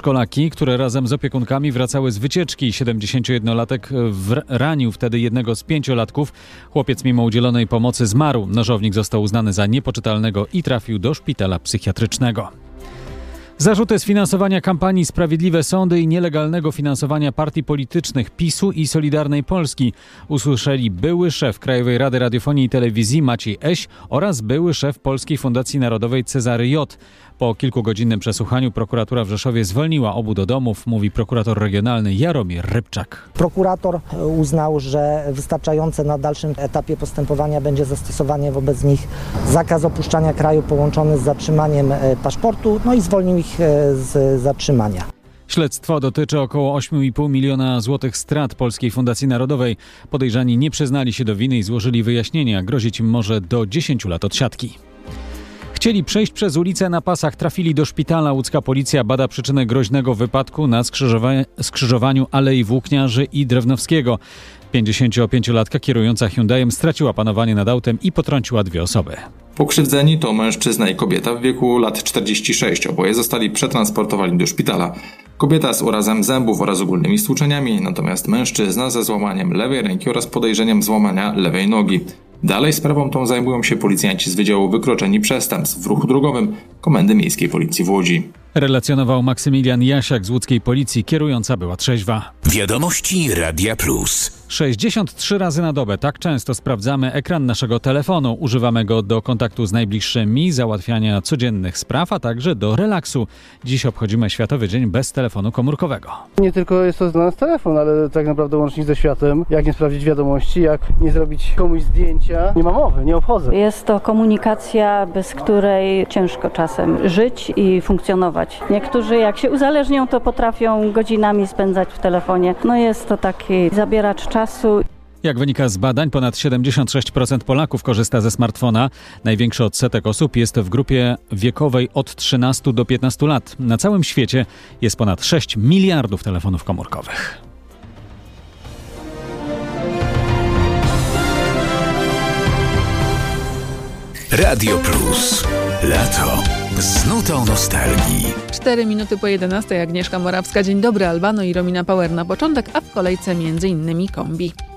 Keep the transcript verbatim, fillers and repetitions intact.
przedszkolaki, które razem z opiekunkami wracały z wycieczki. siedemdziesięciojednolatek w... ranił wtedy jednego z pięciolatków. Chłopiec mimo udzielonej pomocy zmarł. Nożownik został uznany za niepoczytalnego i trafił do szpitala psychiatrycznego. Zarzuty sfinansowania kampanii Sprawiedliwe Sądy i nielegalnego finansowania partii politycznych PiSu i Solidarnej Polski usłyszeli były szef Krajowej Rady Radiofonii i Telewizji Maciej Eś oraz były szef Polskiej Fundacji Narodowej Cezary J. Po kilkugodzinnym przesłuchaniu prokuratura w Rzeszowie zwolniła obu do domów, mówi prokurator regionalny Jaromir Rybczak. Prokurator uznał, że wystarczające na dalszym etapie postępowania będzie zastosowanie wobec nich zakaz opuszczania kraju połączony z zatrzymaniem paszportu, no i zwolnił ich z zatrzymania. Śledztwo dotyczy około osiem i pół miliona złotych strat Polskiej Fundacji Narodowej. Podejrzani nie przyznali się do winy i złożyli wyjaśnienia. Grozić im może do dziesięciu lat odsiadki. Chcieli przejść przez ulicę na pasach, trafili do szpitala. Łódzka policja bada przyczynę groźnego wypadku na skrzyżowa- skrzyżowaniu Alei Włókniarzy i Drewnowskiego. pięćdziesięciopięciolatka kierująca Hyundaiem straciła panowanie nad autem i potrąciła dwie osoby. Pokrzywdzeni to mężczyzna i kobieta w wieku lat czterdziestu sześciu. Oboje zostali przetransportowani do szpitala. Kobieta z urazem zębów oraz ogólnymi stłuczeniami, natomiast mężczyzna ze złamaniem lewej ręki oraz podejrzeniem złamania lewej nogi. Dalej sprawą tą zajmują się policjanci z Wydziału Wykroczeń i Przestępstw w ruchu drogowym Komendy Miejskiej Policji w Łodzi. Relacjonował Maksymilian Jasiak z łódzkiej policji. Kierująca była trzeźwa. Wiadomości Radia Plus. sześćdziesiąt trzy razy na dobę. Tak często sprawdzamy ekran naszego telefonu. Używamy go do kontaktu z najbliższymi, załatwiania codziennych spraw, a także do relaksu. Dziś obchodzimy Światowy Dzień bez telefonu komórkowego. Nie tylko jest to dla nas telefon, ale tak naprawdę łącznik ze światem. Jak nie sprawdzić wiadomości, jak nie zrobić komuś zdjęcia. Nie ma mowy, nie obchodzę. Jest to komunikacja, bez której ciężko czasem żyć i funkcjonować. Niektórzy jak się uzależnią, to potrafią godzinami spędzać w telefonie. No jest to taki zabieracz czasu. Jak wynika z badań, ponad siedemdziesiąt sześć procent Polaków korzysta ze smartfona. Największy odsetek osób jest w grupie wiekowej od trzynastu do piętnastu lat. Na całym świecie jest ponad sześć miliardów telefonów komórkowych. Radio Plus. Lato z nutą nostalgii. Cztery minuty po jedenastej. Agnieszka Morawska. Dzień dobry. Albano i Romina Power na początek, a w kolejce między innymi Kombi.